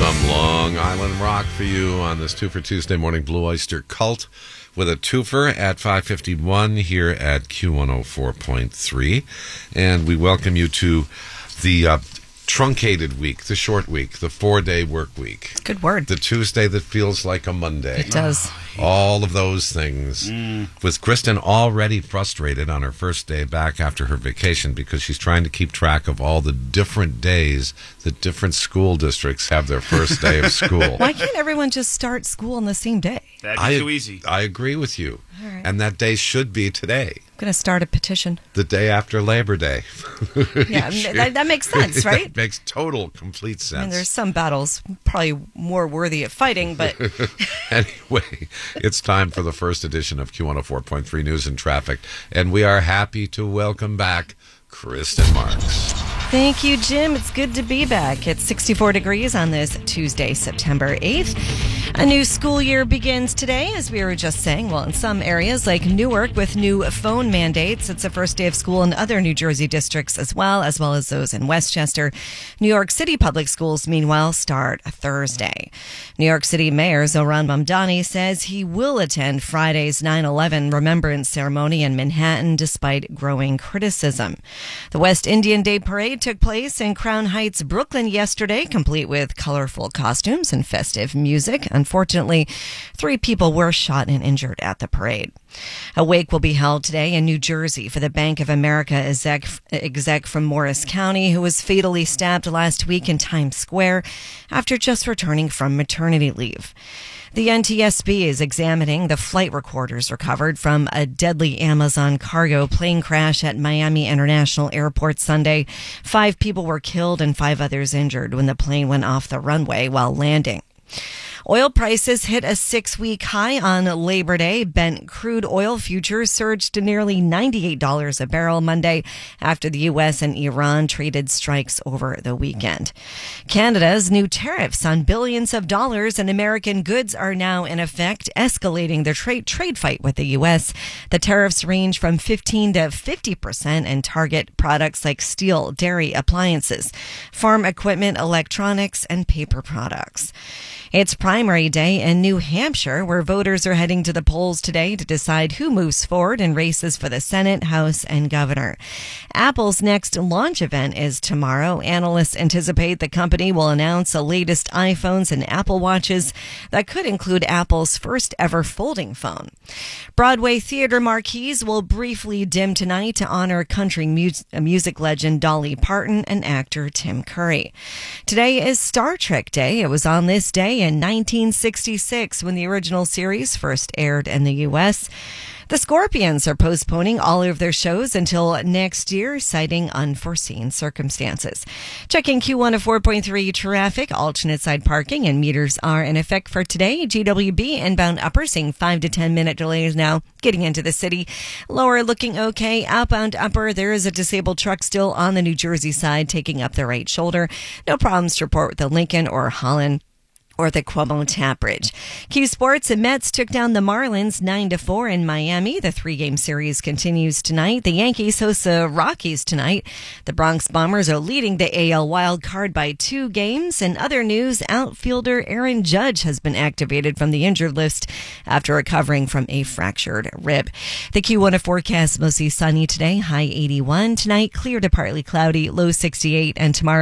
Some Long Island rock for you on this Two for Tuesday morning. Blue Oyster Cult with a twofer at 5:51 here at Q104.3. And we welcome you to the truncated week, the short week, the 4-day work week. Good word. The Tuesday that feels like a Monday. It does. All of those things. With Kristen already frustrated on her first day back after her vacation because she's trying to keep track of all the different days that different school districts have their first day of school. Why can't everyone just start school on the same day? That'd be too easy. I agree with you. All right. And that day should be today. I'm going to start a petition. The day after Labor Day. Yeah, that makes sense, right? That makes total, complete sense. I mean, there's some battles probably more worthy of fighting, but... Anyway, it's time for the first edition of Q104.3 News and Traffic, and we are happy to welcome back Kristen Marks. Thank you, Jim. It's good to be back. It's 64 degrees on this Tuesday, September 8th. A new school year begins today, as we were just saying. Well, in some areas like Newark with new phone mandates, it's the first day of school in other New Jersey districts as well as those in Westchester. New York City public schools, meanwhile, start Thursday. New York City Mayor Zohran Mamdani says he will attend Friday's 9/11 remembrance ceremony in Manhattan despite growing criticism. The West Indian Day Parade took place in Crown Heights, Brooklyn yesterday, complete with colorful costumes and festive music. Unfortunately, 3 people were shot and injured at the parade. A wake will be held today in New Jersey for the Bank of America exec from Morris County who was fatally stabbed last week in Times Square after just returning from maternity leave. The NTSB is examining the flight recorders recovered from a deadly Amazon cargo plane crash at Miami International Airport Sunday. 5 people were killed and 5 others injured when the plane went off the runway while landing. Oil prices hit a 6-week high on Labor Day. Brent crude oil futures surged to nearly $98 a barrel Monday after the U.S. and Iran traded strikes over the weekend. Canada's new tariffs on billions of dollars in American goods are now in effect, escalating their trade fight with the U.S. The tariffs range from 15% to 50% and target products like steel, dairy, appliances, farm equipment, electronics, and paper products. It's primary day in New Hampshire, where voters are heading to the polls today to decide who moves forward in races for the Senate, House, and Governor. Apple's next launch event is tomorrow. Analysts anticipate the company will announce the latest iPhones and Apple Watches that could include Apple's first ever folding phone. Broadway theater marquees will briefly dim tonight to honor country music legend Dolly Parton and actor Tim Curry. Today is Star Trek Day. It was on this day in 1966 when the original series first aired in the U.S. The Scorpions are postponing all of their shows until next year, citing unforeseen circumstances. Checking Q104.3 traffic, alternate side parking and meters are in effect for today. GWB inbound upper seeing 5 to 10 minute delays now getting into the city. Lower looking okay. Outbound upper, there is a disabled truck still on the New Jersey side taking up the right shoulder. No problems to report with the Lincoln or Holland or the Cuomo Tap Bridge. Q Sports, the Mets took down the Marlins 9-4 in Miami. The 3-game series continues tonight. The Yankees host the Rockies tonight. The Bronx Bombers are leading the AL wild card by 2 games. In other news, outfielder Aaron Judge has been activated from the injured list after recovering from a fractured rib. The Q1 forecast, mostly sunny today, high 81. Tonight, clear to partly cloudy, low 68, and tomorrow